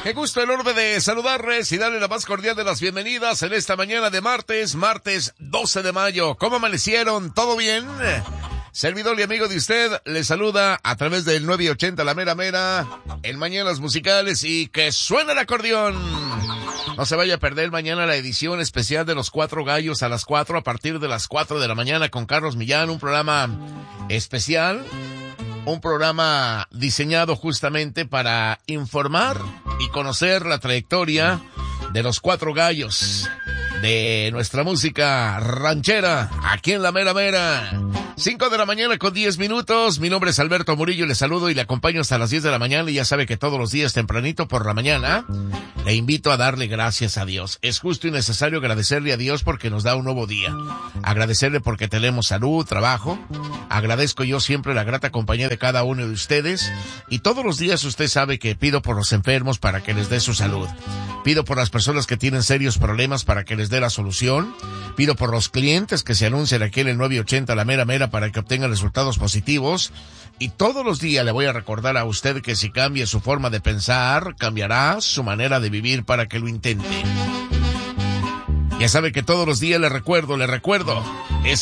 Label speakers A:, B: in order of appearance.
A: Qué gusto enorme de saludarles y darle la más cordial de las bienvenidas en esta mañana de martes 12 de mayo. ¿Cómo amanecieron? ¿Todo bien? Servidor y amigo de usted le saluda a través del 980 La Mera Mera en Mañanas Musicales y que suene el acordeón. No se vaya a perder mañana la edición especial de Los Cuatro Gallos a las 4 a partir de las 4 de la mañana con Carlos Millán, un programa especial. Un programa diseñado justamente para informar y conocer la trayectoria de los cuatro gallos de nuestra música ranchera aquí en La Mera Mera. 5 de la mañana con 10 minutos. Mi nombre es Alberto Murillo, le saludo y le acompaño hasta las 10 de la mañana. Y ya sabe que todos los días tempranito por la mañana le invito a darle gracias a Dios. Es justo y necesario agradecerle a Dios porque nos da un nuevo día. Agradecerle porque tenemos salud, trabajo. Agradezco yo siempre la grata compañía de cada uno de ustedes. Y todos los días usted sabe que pido por los enfermos para que les dé su salud. Pido por las personas que tienen serios problemas para que les dé la solución. Pido por los clientes que se anuncian aquí en el 980 La Mera Mera para que obtengan resultados positivos. Y todos los días le voy a recordar a usted que si cambia su forma de pensar, cambiará su manera de vivir para que lo intente. Ya sabe que todos los días le recuerdo, esa